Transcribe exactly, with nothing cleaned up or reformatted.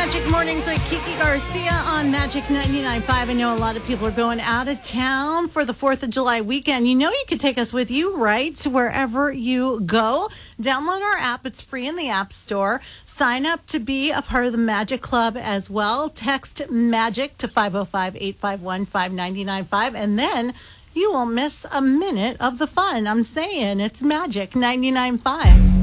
Magic Mornings with Kiki Garcia on Magic ninety-nine point five. I know a lot of people are going out of town for the fourth of July weekend. You know you could take us with you, right? Wherever you go. Download our app. It's free in the App Store. Sign up to be a part of the Magic Club as well. Text MAGIC to five oh five, eight five one, five nine nine five, and then you won't miss a minute of the fun. I'm saying it's Magic ninety-nine point five.